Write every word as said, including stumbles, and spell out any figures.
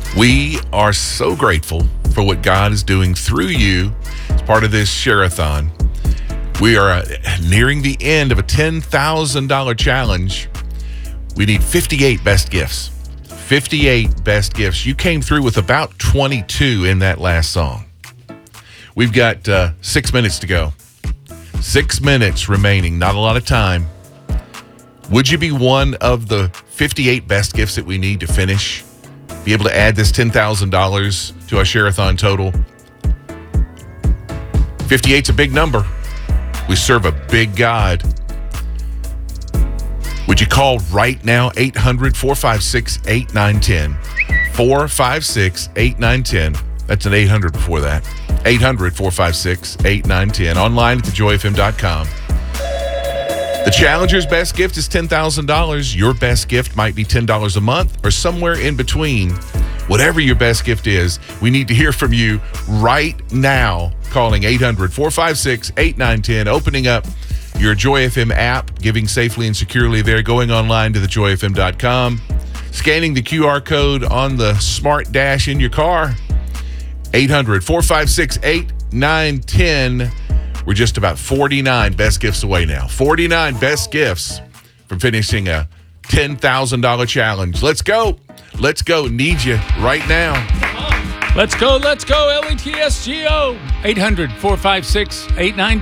We are so grateful for what God is doing through you as part of this share-a-thon. We are uh, nearing the end of a ten thousand dollars challenge. We need fifty-eight best gifts. fifty-eight best gifts. You came through with about twenty-two in that last song. We've got uh, six minutes to go. Six minutes remaining. Not a lot of time. Would you be one of the fifty-eight best gifts that we need to finish? Be able to add this ten thousand dollars to our share-a-thon total? fifty-eight's a big number. We serve a big God. Would you call right now? eight hundred, four five six, eight nine one zero. four five six, eight nine one zero. That's an eight hundred before that. eight hundred, four five six, eight nine one zero. Online at the joy f m dot com. The challenger's best gift is ten thousand dollars. Your best gift might be ten dollars a month or somewhere in between. Whatever your best gift is, we need to hear from you right now. Calling eight hundred, four five six, eight nine one zero. Opening up your Joy F M app, giving safely and securely there. Going online to the joy f m dot com. Scanning the Q R code on the smart dash in your car. eight hundred, four five six, eight nine one zero. We're just about forty-nine best gifts away now. forty-nine best gifts from finishing a ten thousand dollars challenge. Let's go. Let's go. Need you right now. Let's go. Let's go. L E T S G O. eight hundred, four five six, eight nine